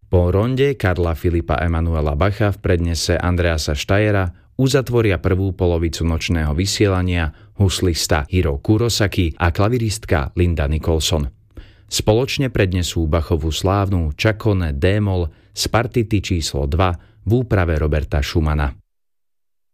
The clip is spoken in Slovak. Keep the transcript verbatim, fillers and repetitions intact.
Po ronde Karla Filipa Emanuela Bacha v prednese Andreasa Steyera uzatvoria prvú polovicu nočného vysielania huslista Hiro Kurosaki a klaviristka Linda Nicholson. Spoločne prednesú Bachovú slávnu Čakone D-moll z partity číslo dva v úprave Roberta Schumana.